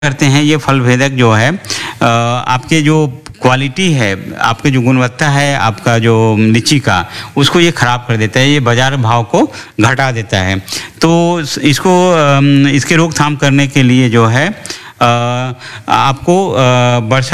करते हैं ये फल भेदक जो है आपके जो क्वालिटी है, आपके जो गुणवत्ता है, आपका जो लीची का, उसको ये ख़राब कर देता है, ये बाज़ार भाव को घटा देता है। तो इसको इसके रोकथाम करने के लिए जो है आपको वर्षा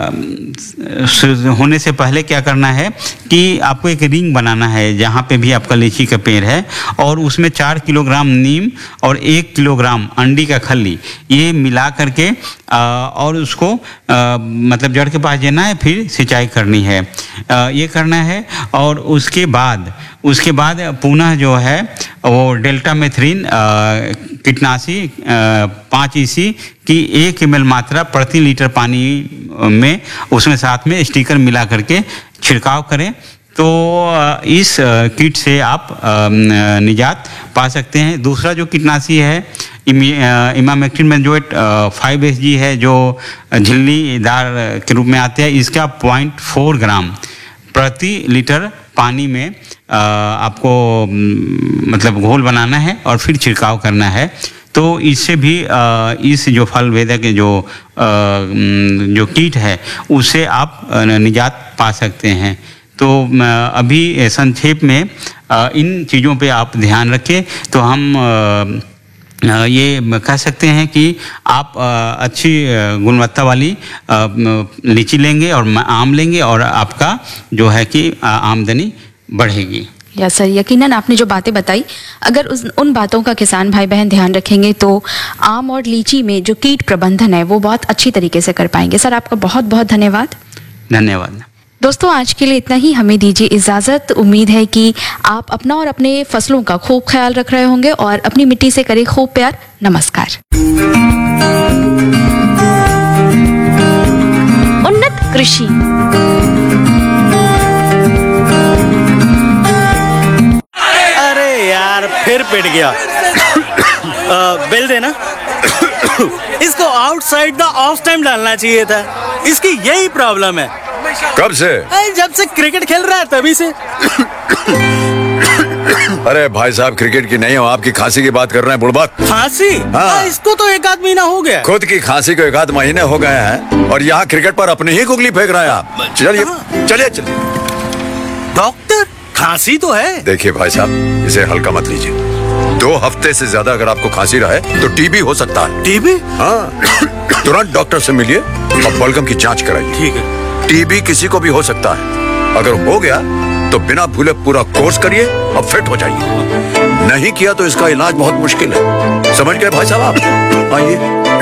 होने से पहले क्या करना है कि आपको एक रिंग बनाना है जहाँ पे भी आपका लीची का पेड़ है, और उसमें 4 किलोग्राम नीम और 1 किलोग्राम अंडी का खल्ली ये मिला करके और उसको मतलब जड़ के पास देना है, फिर सिंचाई करनी है, ये करना है। और उसके बाद पुनः जो है वो डेल्टामेथ्रिन कीटनाशी 5 EC की 1 ml मात्रा प्रति लीटर पानी में उसमें साथ में स्टिकर मिला करके छिड़काव करें, तो इस कीट से आप निजात पा सकते हैं। दूसरा जो कीटनाशी है इमामेक्टिन बेंजोएट 5 SG है, जो झिल्लीदार के रूप में आते हैं, इसका 0.4 ग्राम प्रति लीटर पानी में आपको मतलब घोल बनाना है और फिर छिड़काव करना है। तो इससे भी इस जो फल भेदक के जो कीट है उससे आप निजात पा सकते हैं। तो अभी संक्षेप में इन चीज़ों पे आप ध्यान रखें तो हम ये कह सकते हैं कि आप अच्छी गुणवत्ता वाली लीची लेंगे और आम लेंगे और आपका जो है कि आमदनी बढ़ेगी। या सर, यकीनन आपने जो बातें बताई, अगर उन बातों का किसान भाई बहन ध्यान रखेंगे तो आम और लीची में जो कीट प्रबंधन है वो बहुत अच्छी तरीके से कर पाएंगे। सर, आपका बहुत बहुत धन्यवाद। धन्यवाद। दोस्तों, आज के लिए इतना ही, हमें दीजिए इजाज़त। उम्मीद है कि आप अपना और अपने फसलों का खूब ख्याल रख रहे होंगे और अपनी मिट्टी से करें खूब प्यार। नमस्कार। उन्नत कृषि। अरे यार, फिर पिट गया। बिल देना। इसको आउटसाइड द ऑफ टाइम डालना चाहिए था। इसकी यही प्रॉब्लम है। कब से? जब से क्रिकेट खेल रहा है तभी से। अरे भाई साहब, क्रिकेट की नहीं हो, आपकी खांसी की बात कर रहे हैं बुड़बक। खांसी? हाँ। इसको तो 1 आध महीना हो गया। खुद की खांसी को 1 आध महीने हो गए हैं और यहाँ क्रिकेट पर अपनी ही गुगली फेंक रहे हैं आप। चलिए चलिए चलिए। डॉक्टर, खांसी तो है। देखिए भाई साहब, इसे हल्का मत लीजिए। 2 हफ्ते से ज्यादा अगर आपको खांसी रहे तो टीबी हो सकता है। टीबी? हाँ, तुरंत डॉक्टर से मिलिए और बलगम की जांच कराइए। ठीक है। टीबी किसी को भी हो सकता है। अगर हो गया तो बिना भूले पूरा कोर्स करिए और फिट हो जाइए। नहीं किया तो इसका इलाज बहुत मुश्किल है। समझ गए भाई साहब आप? आइए।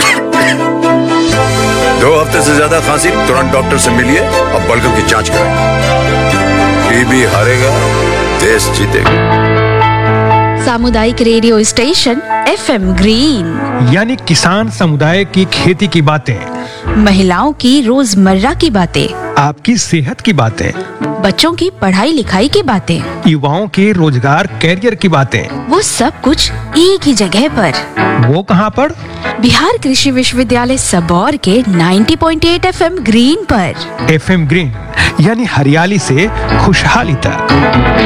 2 हफ्ते से ज्यादा खांसी, तुरंत डॉक्टर से मिलिए और बलगम की जांच कराइए। टीबी हारेगा, देश जीतेगा। सामुदायिक रेडियो स्टेशन FM ग्रीन, यानी किसान समुदाय की खेती की बातें, महिलाओं की रोजमर्रा की बातें, आपकी सेहत की बातें, बच्चों की पढ़ाई लिखाई की बातें, युवाओं के रोजगार कैरियर की बातें, वो सब कुछ एक ही जगह पर। वो कहाँ पर? बिहार कृषि विश्वविद्यालय सबौर के 90.8 FM ग्रीन पर। FM ग्रीन, यानी हरियाली से खुशहाली तक।